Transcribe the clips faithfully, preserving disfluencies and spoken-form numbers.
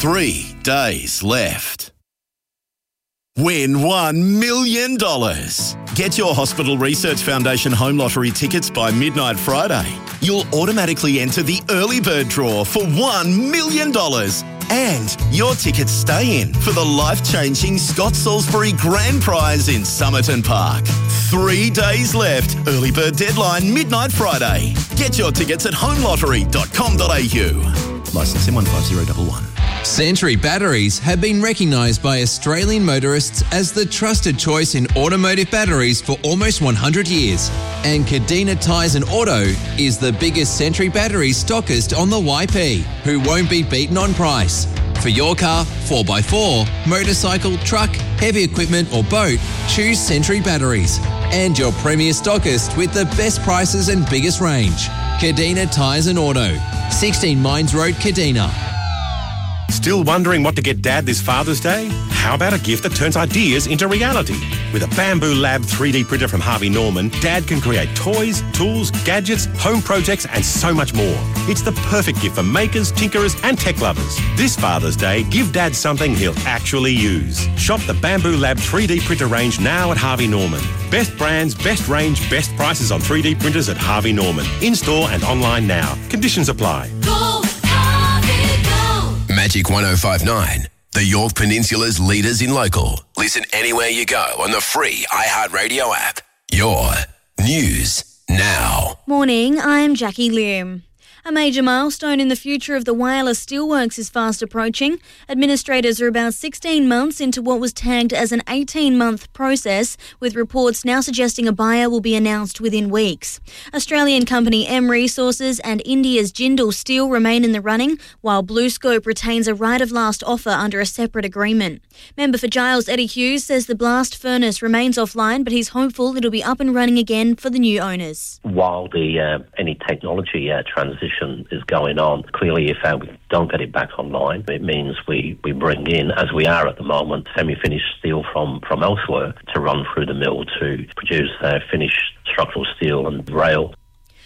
Three days left. Win one million dollars. Get your Hospital Research Foundation Home Lottery tickets by midnight Friday. You'll automatically enter the early bird draw for one million dollars. And your tickets stay in for the life-changing Scott Salisbury Grand Prize in Somerton Park. Three days left. Early bird deadline midnight Friday. Get your tickets at home lottery dot com dot a u. Licence M one five zero one one. Sentry batteries have been recognised by Australian motorists as the trusted choice in automotive batteries for almost one hundred years. And Kadena Tyres and Auto is the biggest Sentry battery stockist on the Y P, who won't be beaten on price. For your car, four by four, motorcycle, truck, heavy equipment or boat, choose Sentry batteries. And your premier stockist with the best prices and biggest range. Kadena Tyres and Auto, sixteen Mines Road, Kadena. Still wondering what to get Dad this Father's Day? How about a gift that turns ideas into reality? With a Bamboo Lab three D printer from Harvey Norman, Dad can create toys, tools, gadgets, home projects and so much more. It's the perfect gift for makers, tinkerers and tech lovers. This Father's Day, give Dad something he'll actually use. Shop the Bamboo Lab three D printer range now at Harvey Norman. Best brands, best range, best prices on three D printers at Harvey Norman. In-store and online now. Conditions apply. Go, Harvey, go! Magic one oh five nine. The Yorke Peninsula's leaders in local. Listen anywhere you go on the free iHeartRadio app. Your news now. Morning, I'm Jackie Liam. A major milestone in the future of the Whyalla Steelworks is fast approaching. Administrators are about sixteen months into what was tagged as an eighteen-month process, with reports now suggesting a buyer will be announced within weeks. Australian company M Resources and India's Jindal Steel remain in the running, while BlueScope retains a right of last offer under a separate agreement. Member for Giles, Eddie Hughes, says the blast furnace remains offline, but he's hopeful it'll be up and running again for the new owners. While the uh, any technology uh, transition is going on, clearly if uh, we don't get it back online, it means we, we bring in, as we are at the moment, semi-finished steel from, from elsewhere to run through the mill to produce uh, finished structural steel and rail.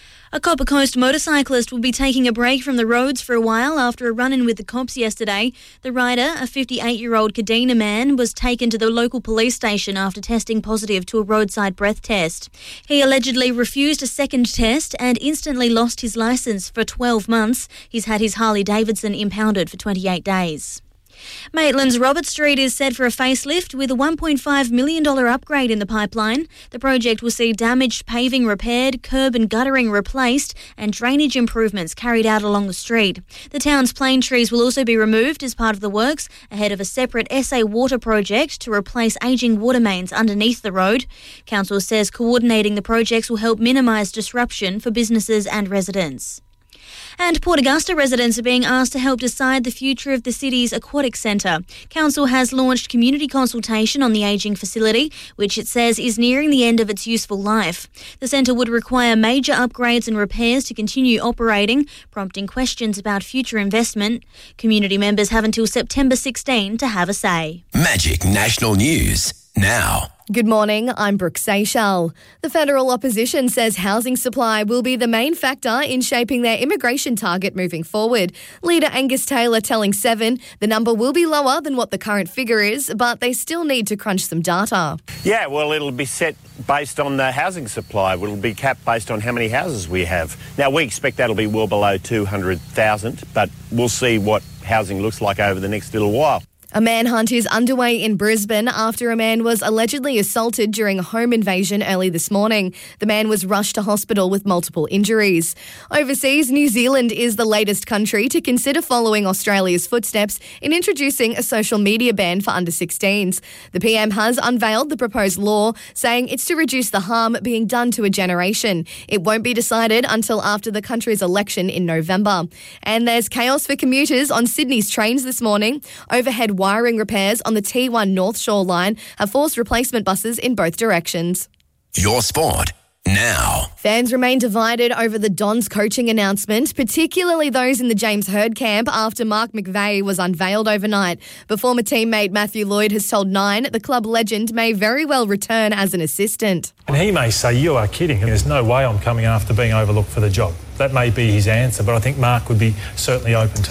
A Copper Coast motorcyclist will be taking a break from the roads for a while after a run-in with the cops yesterday. The rider, a fifty-eight-year-old Kadena man, was taken to the local police station after testing positive to a roadside breath test. He allegedly refused a second test and instantly lost his licence for twelve months. He's had his Harley-Davidson impounded for twenty-eight days. Maitland's Robert Street is set for a facelift with a one point five million dollars upgrade in the pipeline. The project will see damaged paving repaired, curb and guttering replaced and drainage improvements carried out along the street. The town's plane trees will also be removed as part of the works ahead of a separate S A Water project to replace ageing water mains underneath the road. Council says coordinating the projects will help minimise disruption for businesses and residents. And Port Augusta residents are being asked to help decide the future of the city's aquatic centre. Council has launched community consultation on the ageing facility, which it says is nearing the end of its useful life. The centre would require major upgrades and repairs to continue operating, prompting questions about future investment. Community members have until September sixteenth to have a say. Magic National News now. Good morning, I'm Brooke Seychelles. The federal opposition says housing supply will be the main factor in shaping their immigration target moving forward. Leader Angus Taylor telling Seven the number will be lower than what the current figure is, but they still need to crunch some data. Yeah, well, it'll be set based on the housing supply. It'll be capped based on how many houses we have. Now, we expect that'll be well below two hundred thousand, but we'll see what housing looks like over the next little while. A manhunt is underway in Brisbane after a man was allegedly assaulted during a home invasion early this morning. The man was rushed to hospital with multiple injuries. Overseas, New Zealand is the latest country to consider following Australia's footsteps in introducing a social media ban for under sixteens. The P M has unveiled the proposed law, saying it's to reduce the harm being done to a generation. It won't be decided until after the country's election in November. And there's chaos for commuters on Sydney's trains this morning. Overhead wiring repairs on the T one North Shore line have forced replacement buses in both directions. Your sport now. Fans remain divided over the Dons coaching announcement, particularly those in the James Hird camp after Mark McVeigh was unveiled overnight. But former teammate Matthew Lloyd has told Nine the club legend may very well return as an assistant. And he may say, you are kidding. There's no way I'm coming after being overlooked for the job. That may be his answer, but I think Mark would be certainly open to it.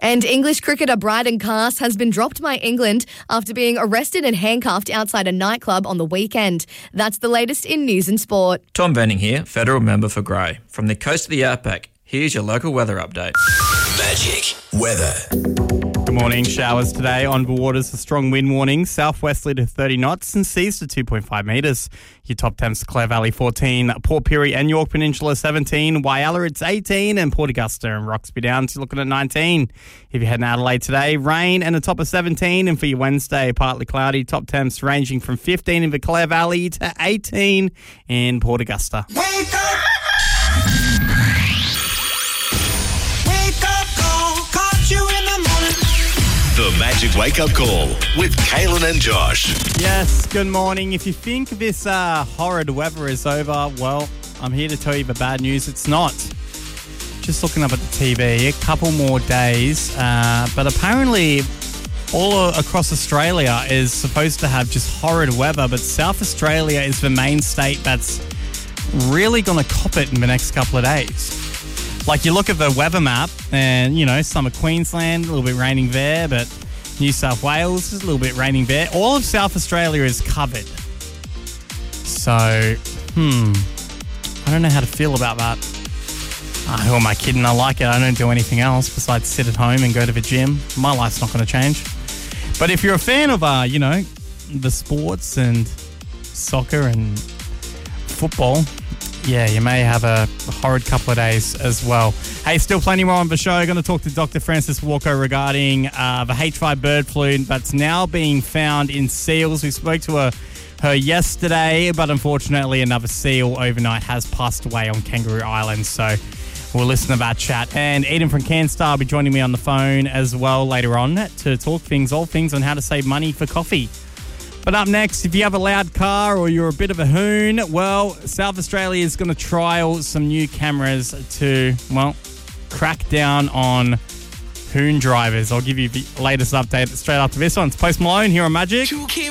And English cricketer Bryden Cass has been dropped by England after being arrested and handcuffed outside a nightclub on the weekend. That's the latest in news and sport. Tom Venning here, federal member for Grey. From the coast of the outback, here's your local weather update. Magic weather. Good morning. Showers today on the waters. A strong wind warning. Southwesterly to thirty knots and seas to two point five metres. Your top temps: Clare Valley fourteen, Port Pirie and York Peninsula seventeen, Whyalla it's eighteen, and Port Augusta and Roxby Downs looking at nineteen. If you're heading Adelaide today, rain and a top of seventeen. And for your Wednesday, partly cloudy. Top temps ranging from fifteen in the Clare Valley to eighteen in Port Augusta. Wake up! Wake up, call, caught you in the morning. The Magic Wake Up Call with Kaylin and Josh. Yes, good morning. If you think this uh, horrid weather is over, well, I'm here to tell you the bad news. It's not. Just looking up at the T V, a couple more days, uh, but apparently all across Australia is supposed to have just horrid weather, but South Australia is the main state that's really going to cop it in the next couple of days. Like, you look at the weather map and, you know, some of Queensland, a little bit raining there, but New South Wales is a little bit raining there. All of South Australia is covered. So, hmm, I don't know how to feel about that. Uh, who am I kidding? I like it. I don't do anything else besides sit at home and go to the gym. My life's not going to change. But if you're a fan of, uh, you know, the sports and soccer and football, yeah, you may have a horrid couple of days as well. Hey, still plenty more on the show. Going to talk to Doctor Frances Walker regarding uh, the H five bird flu that's now being found in seals. We spoke to her, her yesterday, but unfortunately another seal overnight has passed away on Kangaroo Island. So we'll listen to that chat. And Eden from CanStar will be joining me on the phone as well later on to talk things, all things on how to save money for coffee. But up next, if you have a loud car or you're a bit of a hoon, well, South Australia is going to trial some new cameras to, well, crack down on hoon drivers. I'll give you the latest update straight after this one. It's Post Malone here on Magic.